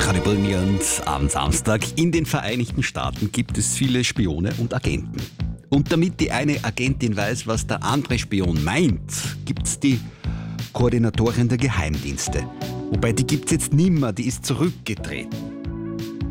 Kali Bringland am Samstag. In den Vereinigten Staaten gibt es viele Spione und Agenten. Und damit die eine Agentin weiß, was der andere Spion meint, gibt es die Koordinatorin der Geheimdienste. Wobei die gibt es jetzt nimmer, die ist zurückgetreten.